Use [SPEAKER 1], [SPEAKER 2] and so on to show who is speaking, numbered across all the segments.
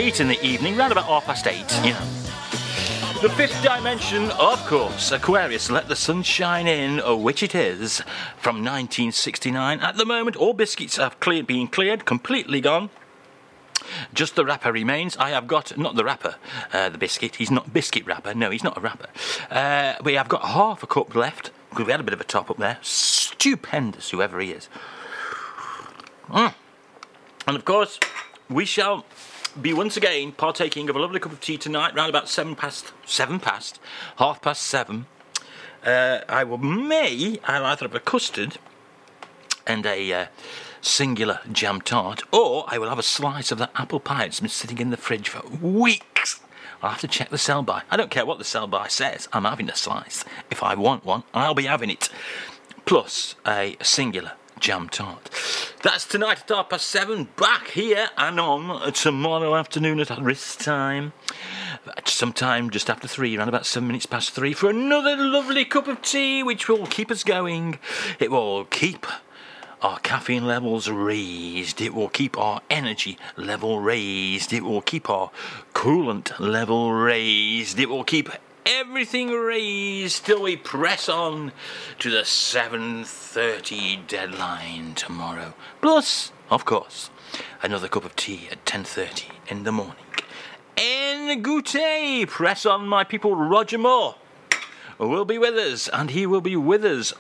[SPEAKER 1] late in the evening, round about 8:30, you know. The fifth dimension, of course, Aquarius, Let the Sun Shine In, which it is, from 1969. At the moment, all biscuits have been cleared, completely gone. Just the wrapper remains. I have got, not the wrapper, the biscuit. He's not biscuit wrapper. No, he's not a wrapper. We have got half a cup left, because we had a bit of a top up there. Stupendous, whoever he is. And of course, we shall be once again partaking of a lovely cup of tea tonight, round about 7:30. I'll either have a custard and a singular jam tart, or I will have a slice of that apple pie that's been sitting in the fridge for weeks. I'll have to check the sell-by. I don't care what the sell-by says, I'm having a slice. If I want one, I'll be having it. Plus a singular jam tart. That's tonight at 7:30. Back here and on tomorrow afternoon at this time. Sometime just after 3, around about 7 minutes past 3, for another lovely cup of tea, which will keep us going. It will keep our caffeine levels raised. It will keep our energy level raised. It will keep our coolant level raised. It will keep everything raised till we press on to the 7:30 deadline tomorrow. Plus, of course, another cup of tea at 10:30 in the morning. En goûter, press on, my people. Roger Moore will be with us, and he will be with us.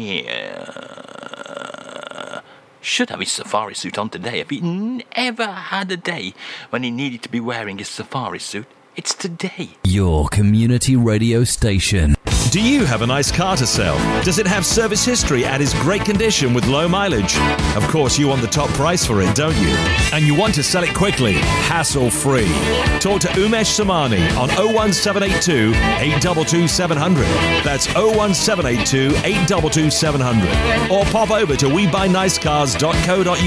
[SPEAKER 1] Should have his safari suit on today. If he ever had a day when he needed to be wearing his safari suit, it's today.
[SPEAKER 2] Your community radio station.
[SPEAKER 3] Do you have a nice car to sell? Does it have service history and is great condition with low mileage? Of course, you want the top price for it, don't you? And you want to sell it quickly, hassle-free. Talk to Umesh Samani on 01782 822 700. That's 01782 822 700. Or pop over to webuynicecars.co.uk